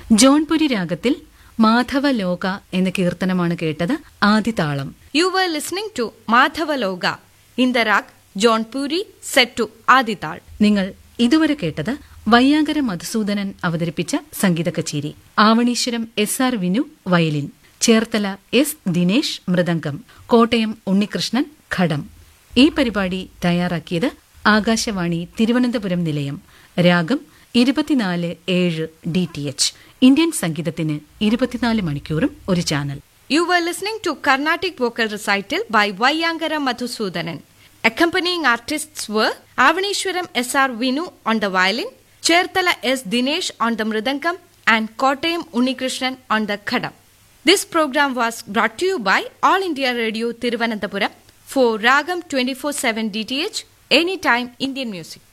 ജോൺപുരി രാഗത്തിൽ മാധവലോക എന്ന കീർത്തനമാണ് കേട്ടത്. ആദിതാളം. You were listening to Madhavaloka in the rag Jaunpuri set to Adital. നിങ്ങൾ ഇതുവരെ കേട്ടത് വയ്യാങ്കര മധുസൂദനൻ അവതരിപ്പിച്ച സംഗീത കച്ചേരി. Avaneeswaram SR Vinu violin, Cherthala S Dinesh mridangam, Kottayam Unnikrishnan ഘടം. ഈ പരിപാടി തയ്യാറാക്കിയത് ആകാശവാണി തിരുവനന്തപുരം നിലയം. രാഗം 24/7 DTH. ഇന്ത്യൻ സംഗീതത്തിന് 24 മണിക്കൂറും ഒരു channel. You were listening to Carnatic vocal recital by Vayangara Madhusudanan. Accompanying artists were Avanishwaram SR Vinu on the violin, Cherthala S Dinesh on the mridangam, and Kottayam Unnikrishnan on the khadam. This program was brought to you by All India Radio Thiruvananthapuram for Ragam 24/7 DTH, Anytime Indian Music.